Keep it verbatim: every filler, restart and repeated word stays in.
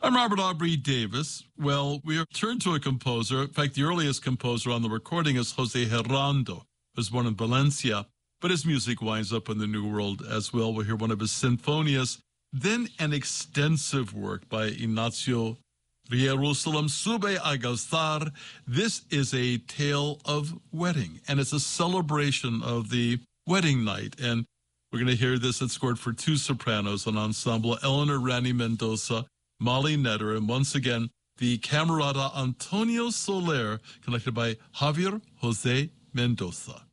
I'm Robert Aubrey Davis. Well, we are turned to a composer. In fact, the earliest composer on the recording is Jose Herrando, who was born in Valencia, but his music winds up in the New World as well. We'll hear one of his sinfonias, then an extensive work by Ignacio Jerusalem, Sube a Gozar. This is a tale of wedding, and it's a celebration of the wedding night. And we're going to hear this. It's scored for two sopranos, an ensemble, Eleanor Rani Mendoza, Molly Netter, and once again, the Camerata Antonio Soler, conducted by Javier Jose Mendoza.